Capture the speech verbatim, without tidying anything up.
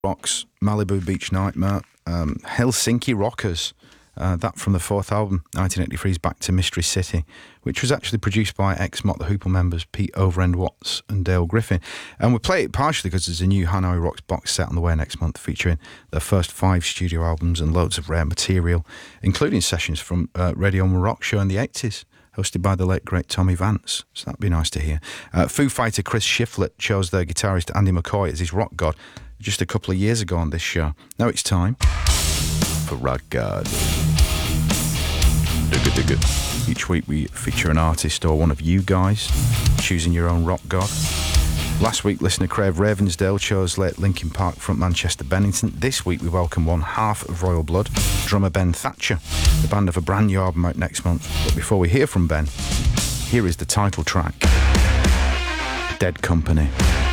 Rocks, Malibu Beach Nightmare, um, Helsinki Rockers, uh, that from the fourth album, nineteen eighty-three's Back to Mystery City, which was actually produced by ex-Mott the Hoople members Pete Overend Watts and Dale Griffin. And we play it partially because there's a new Hanoi Rocks box set on the way next month featuring their first five studio albums and loads of rare material, including sessions from uh, Radio one Rock Show in the eighties. Hosted by the late great Tommy Vance, so that'd be nice to hear. Uh, Foo Fighter Chris Shiflett chose their guitarist Andy McCoy as his rock god just a couple of years ago on this show. Now it's time for Rock God. Each week we feature an artist or one of you guys choosing your own rock god. Last week, listener Crave Ravensdale chose late Linkin Park frontman Chester Bennington. This week, we welcome one half of Royal Blood, drummer Ben Thatcher. The band have a brand new album out next month. But before we hear from Ben, here is the title track, Dead Company.